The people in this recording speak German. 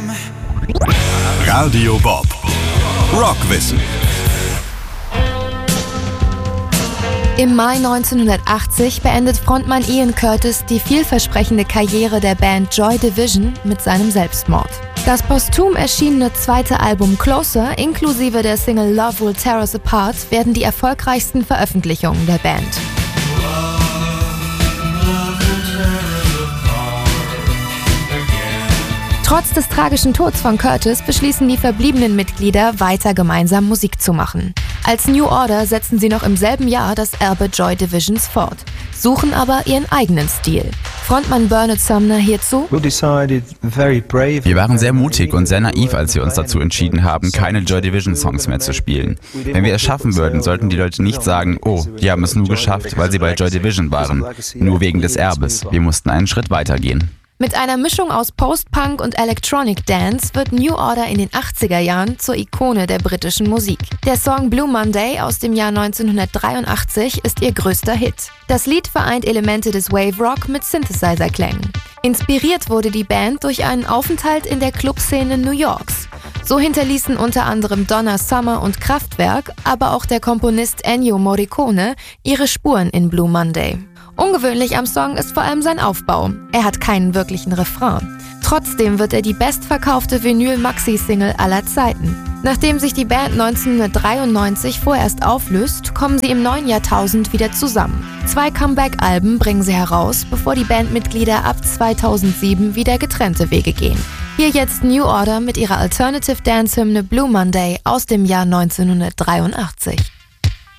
Radio Bob. Rockwissen. Im Mai 1980 beendet Frontmann Ian Curtis die vielversprechende Karriere der Band Joy Division mit seinem Selbstmord. Das posthum erschienene zweite Album Closer inklusive der Single Love Will Tear Us Apart werden die erfolgreichsten Veröffentlichungen der Band. Trotz des tragischen Todes von Curtis beschließen die verbliebenen Mitglieder, weiter gemeinsam Musik zu machen. Als New Order setzen sie noch im selben Jahr das Erbe Joy Divisions fort, suchen aber ihren eigenen Stil. Frontmann Bernard Sumner hierzu: Wir waren sehr mutig und sehr naiv, als wir uns dazu entschieden haben, keine Joy Division Songs mehr zu spielen. Wenn wir es schaffen würden, sollten die Leute nicht sagen, oh, die haben es nur geschafft, weil sie bei Joy Division waren, nur wegen des Erbes. Wir mussten einen Schritt weitergehen. Mit einer Mischung aus Post-Punk und Electronic Dance wird New Order in den 80er Jahren zur Ikone der britischen Musik. Der Song Blue Monday aus dem Jahr 1983 ist ihr größter Hit. Das Lied vereint Elemente des Wave Rock mit Synthesizer-Klängen. Inspiriert wurde die Band durch einen Aufenthalt in der Clubszene New Yorks. So hinterließen unter anderem Donna Summer und Kraftwerk, aber auch der Komponist Ennio Morricone ihre Spuren in Blue Monday. Ungewöhnlich am Song ist vor allem sein Aufbau. Er hat keinen wirklichen Refrain. Trotzdem wird er die bestverkaufte Vinyl-Maxi-Single aller Zeiten. Nachdem sich die Band 1993 vorerst auflöst, kommen sie im neuen Jahrtausend wieder zusammen. 2 Comeback-Alben bringen sie heraus, bevor die Bandmitglieder ab 2007 wieder getrennte Wege gehen. Hier jetzt New Order mit ihrer Alternative Dance-Hymne Blue Monday aus dem Jahr 1983.